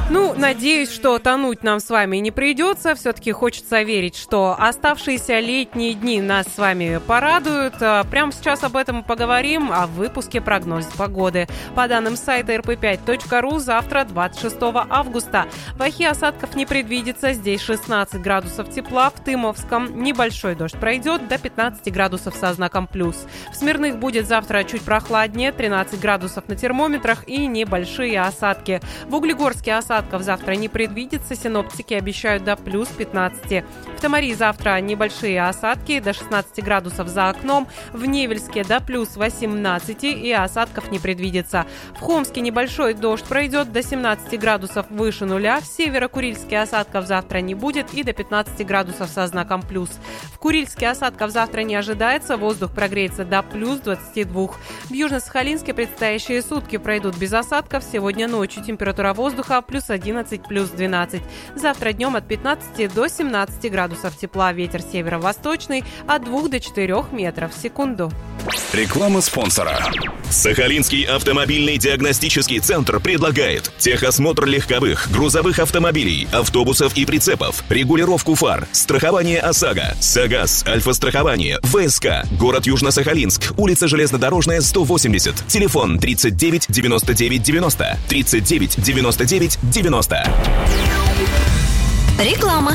Надеюсь, что тонуть нам с вами не придется. Все-таки хочется верить, что оставшиеся летние дни нас с вами порадуют. Прямо сейчас об этом поговорим, в выпуске «Прогноз погоды». По данным сайта rp5.ru, завтра, 26 августа, в Охе осадков не предвидится. Здесь 16 градусов тепла. В Тымовском небольшой дождь пройдет, до 15 градусов со знаком плюс. В Смирных будет завтра чуть прохладнее, 13 градусов на термометрах и небольшие осадки. В Углегорске осадков завтра не предвидится, синоптики обещают до плюс 15. В Тамари завтра небольшие осадки, до 16 градусов за окном. В Невельске до плюс 18 и осадков не предвидится. В Хомске небольшой дождь пройдет, до 17 градусов выше нуля. В Северо-Курильске осадков завтра не будет и до 15 градусов со знаком плюс. В Курильске осадков завтра не ожидается, воздух прогреется до плюс 22. В Южно-Сахалинске предстоящие сутки пройдут без осадков. Сегодня ночью температура воздуха плюс 11, плюс 12. Завтра днем от 15 до 17 градусов тепла. Ветер северо-восточный от 2 до 4 метров в секунду. Реклама спонсора. Сахалинский автомобильный диагностический центр предлагает техосмотр легковых, грузовых автомобилей, автобусов и прицепов, регулировку фар, страхование ОСАГО, САГАС, Альфа-страхование, ВСК, город Южно-Сахалинск, улица Железнодорожная, 180, телефон 39 99 90, 39 99 90. Реклама.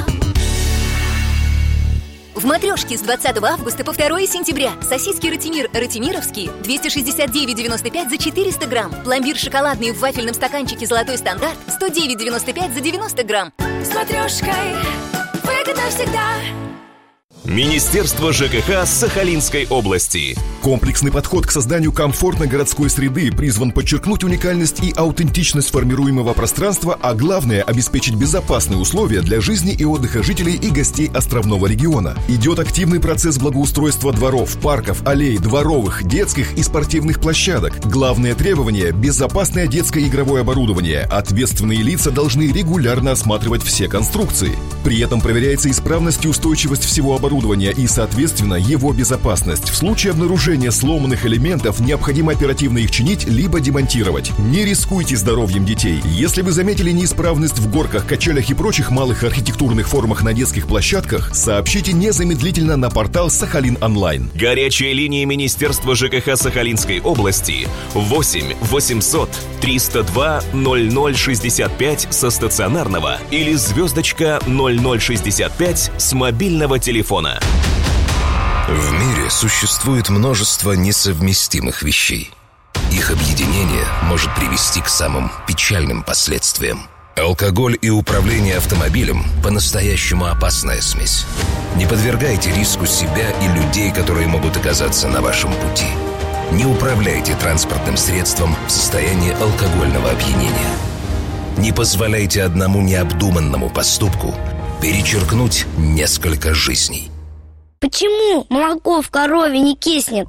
В «Матрешке» с 20 августа по 2 сентября сосиски «Ратимир» ратимировские 269,95 за 400 грамм. Пломбир шоколадный в вафельном стаканчике «Золотой стандарт» 109,95 за 90 грамм. С «Матрешкой» выгодно всегда. Министерство ЖКХ Сахалинской области. Комплексный подход к созданию комфортной городской среды призван подчеркнуть уникальность и аутентичность формируемого пространства, а главное – обеспечить безопасные условия для жизни и отдыха жителей и гостей островного региона. Идет активный процесс благоустройства дворов, парков, аллей, дворовых, детских и спортивных площадок. Главное требование – безопасное детское игровое оборудование. Ответственные лица должны регулярно осматривать все конструкции. При этом проверяется исправность и устойчивость всего оборудования и, соответственно, его безопасность. В случае обнаружения сломанных элементов необходимо оперативно их чинить либо демонтировать. Не рискуйте здоровьем детей. Если вы заметили неисправность в горках, качелях и прочих малых архитектурных формах на детских площадках, сообщите незамедлительно на портал Сахалин Онлайн. Горячая линия Министерства ЖКХ Сахалинской области 8 800 302 0065 со стационарного или звездочка 0065 с мобильного телефона. В мире существует множество несовместимых вещей. Их объединение может привести к самым печальным последствиям. Алкоголь и управление автомобилем – по-настоящему опасная смесь. Не подвергайте риску себя и людей, которые могут оказаться на вашем пути. Не управляйте транспортным средством в состоянии алкогольного опьянения. Не позволяйте одному необдуманному поступку перечеркнуть несколько жизней. Почему молоко в корове не киснет?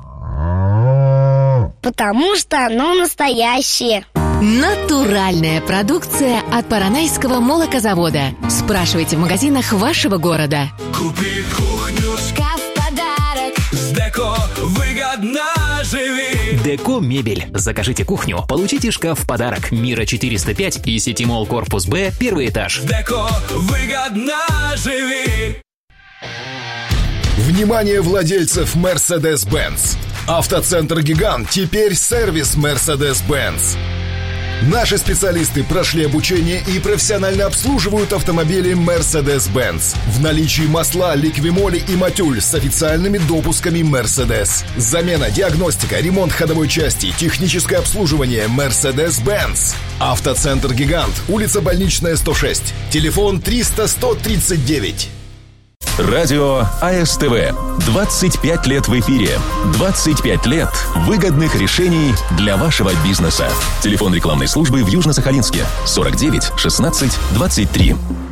Потому что оно настоящее. Натуральная продукция от Поронайского молокозавода. Спрашивайте в магазинах вашего города. Купи кухню, шкаф в подарок. С Деко выгодно живи. Деко мебель. Закажите кухню, получите шкаф в подарок. Мира 405 и Ситимолл корпус Б, первый этаж. Деко выгодно живи. Внимание владельцев Mercedes-Benz! Автоцентр «Гигант» теперь сервис Mercedes-Benz. Наши специалисты прошли обучение и профессионально обслуживают автомобили Mercedes-Benz. В наличии масла, ликвимоли и матюль с официальными допусками Mercedes. Замена, диагностика, ремонт ходовой части, техническое обслуживание Mercedes-Benz. Автоцентр «Гигант», улица Больничная, 106. Телефон 300-139. Радио АСТВ. 25 лет в эфире. 25 лет выгодных решений для вашего бизнеса. Телефон рекламной службы в Южно-Сахалинске 49 16 23.